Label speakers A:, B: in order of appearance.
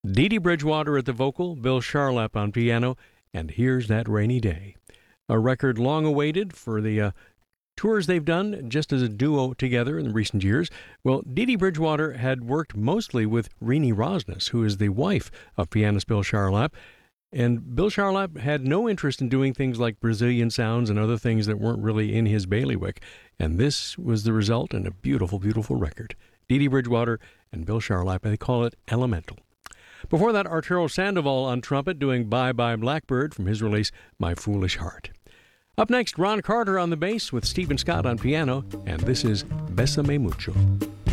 A: Dee Dee Bridgewater at the vocal, Bill Charlap on piano, and Here's That Rainy Day. A record long awaited for the tours they've done just as a duo together in recent years. Well, Dee Dee Bridgewater had worked mostly with Renee Rosnes, who is the wife of pianist Bill Charlap. And Bill Charlap had no interest in doing things like Brazilian sounds and other things that weren't really in his bailiwick. And this was the result in a beautiful, beautiful record. Dee Dee Bridgewater and Bill Charlap, they call it Elemental. Before that, Arturo Sandoval on trumpet doing Bye Bye Blackbird from his release, My Foolish Heart. Up next, Ron Carter on the bass with Stephen Scott on piano, and this is Bésame Mucho.